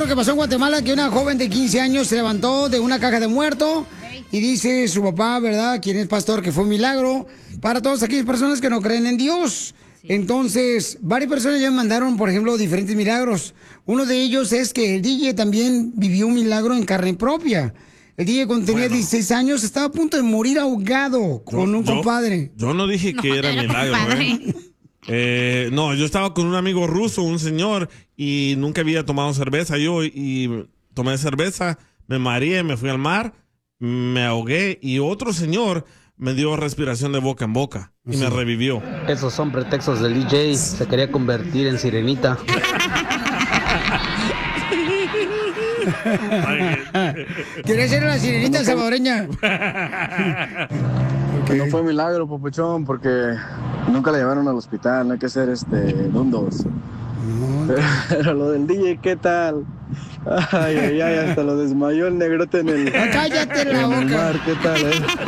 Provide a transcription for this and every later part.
milagro que pasó en Guatemala, que una joven de 15 años se levantó de una caja de muerto y dice su papá, ¿verdad?, quien es pastor, que fue un milagro para todas aquellas personas que no creen en Dios. Entonces, varias personas ya me mandaron, por ejemplo, diferentes milagros. Uno de ellos es que el DJ también vivió un milagro en carne propia. El DJ cuando tenía 16 años estaba a punto de morir ahogado con un compadre. Yo no dije que era milagro, no, yo estaba con un amigo ruso, un señor, y nunca había tomado cerveza yo, y tomé cerveza, me mareé, me fui al mar, me ahogué, y otro señor me dio respiración de boca en boca y me revivió. Esos son pretextos del DJ, se quería convertir en sirenita. Quería ser la sirenita salvadoreña. No fue milagro, papuchón, porque nunca la llevaron al hospital, no hay que ser dundos. Pero lo del DJ, ¿qué tal? Ay, ay, ay, hasta lo desmayó el negrote en el... ¡Cállate la boca! Mar, ¿qué tal,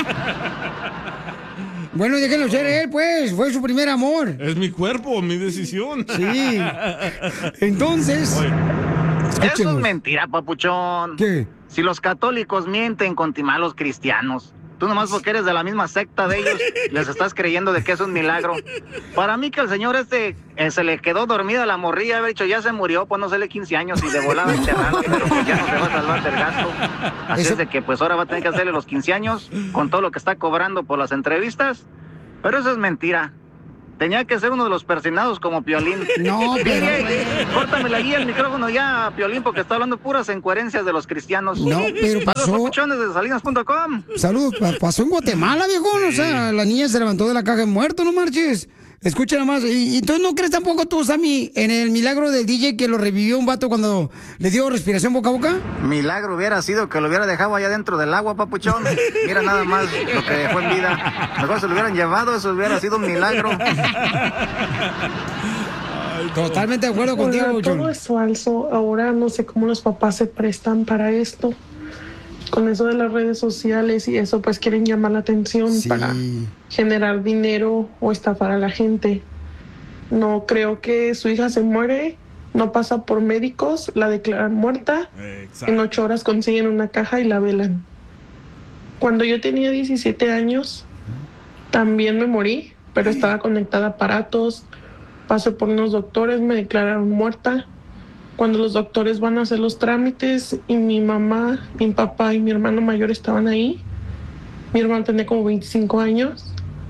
Bueno, déjenlo ser él, pues. Fue su primer amor. Es mi cuerpo, mi decisión. Sí. Entonces... Eso es mentira, papuchón. ¿Qué? Si los católicos mienten con timar los cristianos, tú nomás porque eres de la misma secta de ellos, les estás creyendo de que es un milagro. Para mí que el señor se le quedó dormida la morrilla, haber dicho, ya se murió, pues no sé, 15 años y de volada enterrada, pero pues ya no se va a salvar del gasto. Así es de que pues ahora va a tener que hacerle los 15 años con todo lo que está cobrando por las entrevistas. Pero eso es mentira. Tenía que ser uno de los persinados como Piolín. No, pero... Córtame la guía el micrófono ya, Piolín, porque está hablando puras incoherencias de los cristianos. No, pero pasó... Los papuchones de Salinas.com. Saludos, pasó en Guatemala, viejón. O sea, la niña se levantó de la caja de muerto, no marches. Escucha nomás. ¿Y tú no crees tampoco tú, Sammy, en el milagro del DJ que lo revivió un vato cuando le dio respiración boca a boca? Milagro hubiera sido que lo hubiera dejado allá dentro del agua, papuchón. Mira nada más lo que dejó en vida. Mejor se lo hubieran llevado, eso hubiera sido un milagro. Totalmente de acuerdo contigo, John. Todo es falso. Ahora no sé cómo los papás se prestan para esto. Con eso de las redes sociales y eso, pues quieren llamar la atención para generar dinero o estafar a la gente. No creo que su hija se muere, no pasa por médicos, la declaran muerta. Exacto. En 8 horas consiguen una caja y la velan. Cuando yo tenía 17 años, también me morí, pero estaba conectada a aparatos. Pasé por unos doctores, me declararon muerta. Cuando los doctores van a hacer los trámites y mi mamá, mi papá y mi hermano mayor estaban ahí, mi hermano tenía como 25 años,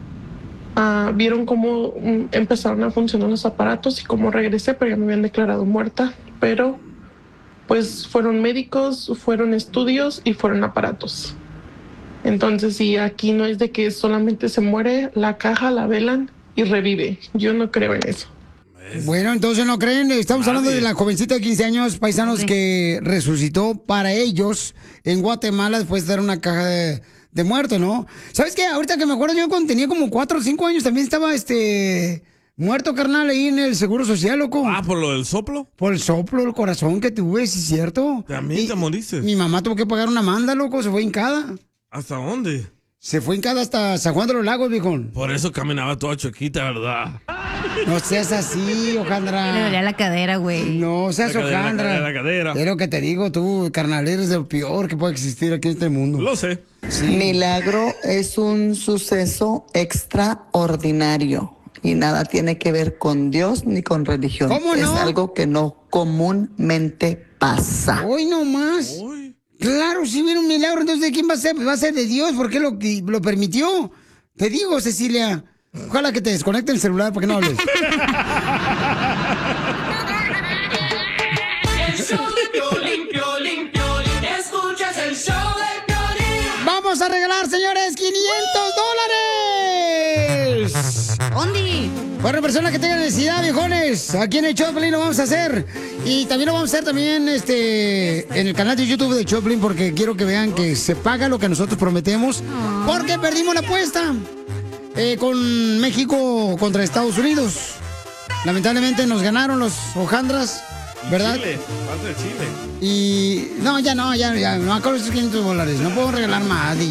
vieron cómo empezaron a funcionar los aparatos y cómo regresé, pero ya me habían declarado muerta. Pero pues fueron médicos, fueron estudios y fueron aparatos. Entonces sí, aquí no es de que solamente se muere, la caja la velan y revive. Yo no creo en eso. Bueno, entonces no creen, estamos hablando de la jovencita de 15 años, paisanos, que resucitó para ellos en Guatemala después de dar una caja de muerto, ¿no? ¿Sabes qué? Ahorita que me acuerdo, yo cuando tenía como 4 o 5 años también estaba muerto, carnal, ahí en el Seguro Social, loco. ¿Por lo del soplo? Por el soplo del corazón que tuve, sí es cierto. ¿También te moriste? Mi mamá tuvo que pagar una manda, loco, se fue hincada. ¿Hasta dónde? Se fue hincada hasta San Juan de los Lagos, viejón. Por eso caminaba toda choquita, ¿verdad? No seas así, Ojandra. Le dolía la cadera, güey. No seas Ojandra. La cadera. Es lo que te digo, tú, carnal, eres de lo peor que puede existir aquí en este mundo. Lo sé. Sí. Milagro es un suceso extraordinario y nada tiene que ver con Dios ni con religión. ¿Cómo no? Es algo que no comúnmente pasa. Hoy no más. Hoy. Claro, si viene un milagro, entonces ¿de quién va a ser? Va a ser de Dios, ¿por qué lo permitió? Te digo, Cecilia, ojalá que te desconecte el celular porque no hables. El show de Piolín, Piolín, Piolín, escuchas el show de Piolín. Vamos a regalar, señores, $500. ¿Dónde? Para personas que tengan necesidad, viejones. Aquí en el Choplin lo vamos a hacer. Y también lo vamos a hacer también en el canal de YouTube de Choplin, porque quiero que vean que se paga lo que nosotros prometemos. Porque perdimos la apuesta con México contra Estados Unidos. Lamentablemente nos ganaron los hojandras, ¿verdad? Chile, parte de Chile. Y no, ya, no, con esos $500. No puedo regalar más.